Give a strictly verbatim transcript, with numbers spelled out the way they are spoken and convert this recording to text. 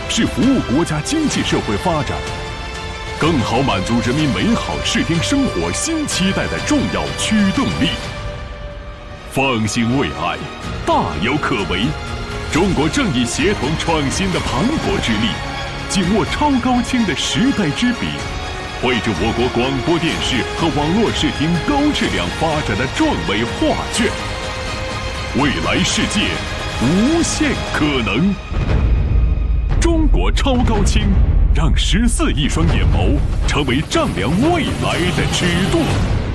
是服务国家经济社会发展，更好满足人民美好适应生活新期待的重要驱动力。方兴未艾，大有可为。中国正以协同创新的磅礴之力，紧握超高清的时代之笔，绘制我国广播电视和网络视听高质量发展的壮伟画卷。未来世界无限可能。中国超高清，让十四亿双眼眸成为丈量未来的尺度。